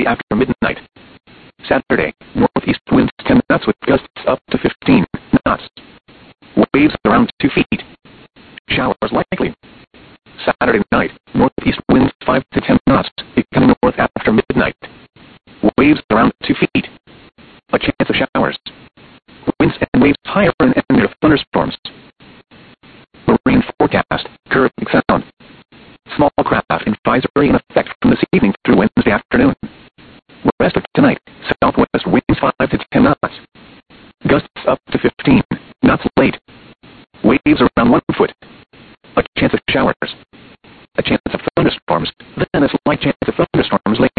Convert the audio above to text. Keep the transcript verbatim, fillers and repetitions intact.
Wednesday after midnight. Saturday, northeast winds ten knots with gusts up to fifteen knots. Waves around two feet. Showers likely. Saturday night, northeast winds five to ten knots, becoming north after midnight. Waves around two feet. A chance of showers. Winds and waves higher and near thunderstorms. Marine forecast, Caribbean Sound. Small craft advisory in effect from this evening through Wednesday afternoon. Rest of tonight, southwest winds five to ten knots. Gusts up to fifteen knots late. Waves around one foot. A chance of showers. A chance of thunderstorms, then a slight chance of thunderstorms late.